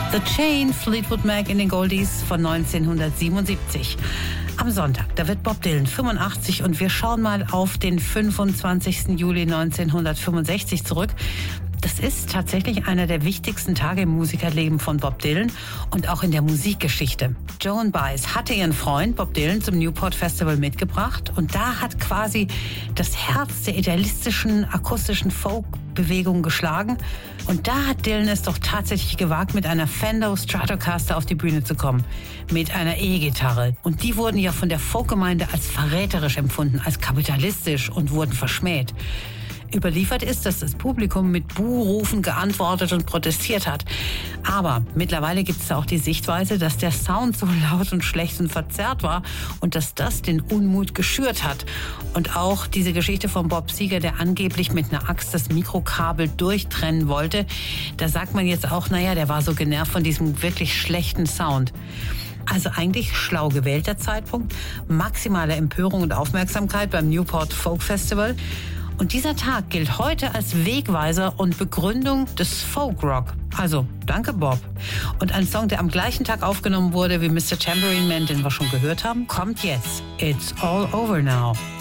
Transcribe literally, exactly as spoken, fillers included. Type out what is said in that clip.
The Chain, Fleetwood Mac in den Goldies von neunzehnhundertsiebenundsiebzig. Am Sonntag, da wird Bob Dylan fünfundachtzig und wir schauen mal auf den fünfundzwanzigsten Juli neunzehnhundertfünfundsechzig zurück. Das ist tatsächlich einer der wichtigsten Tage im Musikerleben von Bob Dylan und auch in der Musikgeschichte. Joan Baez hatte ihren Freund Bob Dylan zum Newport Festival mitgebracht und da hat quasi das Herz der idealistischen, akustischen Folk-Bewegung geschlagen. Und da hat Dylan es doch tatsächlich gewagt, mit einer Fender Stratocaster auf die Bühne zu kommen. Mit einer E-Gitarre. Und die wurden ja von der Folkgemeinde als verräterisch empfunden, als kapitalistisch und wurden verschmäht. Überliefert ist, dass das Publikum mit Buhrufen geantwortet und protestiert hat. Aber mittlerweile gibt es auch die Sichtweise, dass der Sound so laut und schlecht und verzerrt war und dass das den Unmut geschürt hat. Und auch diese Geschichte von Bob Seger, der angeblich mit einer Axt das Mikrokabel durchtrennen wollte, da sagt man jetzt auch, naja, der war so genervt von diesem wirklich schlechten Sound. Also eigentlich schlau gewählter Zeitpunkt, maximale Empörung und Aufmerksamkeit beim Newport Folk Festival. Und dieser Tag gilt heute als Wegweiser und Begründung des Folk-Rock. Also, danke Bob. Und ein Song, der am gleichen Tag aufgenommen wurde wie Mister Tambourine Man, den wir schon gehört haben, kommt jetzt. It's all over now.